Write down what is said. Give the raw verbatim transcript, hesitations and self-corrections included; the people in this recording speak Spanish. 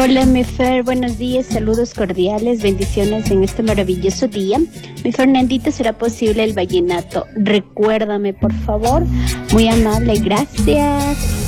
Hola, mi Fer, buenos días, saludos cordiales, bendiciones en este maravilloso día. Mi Fernandita, ¿será posible el vallenato? Recuérdame, por favor. Muy amable, gracias.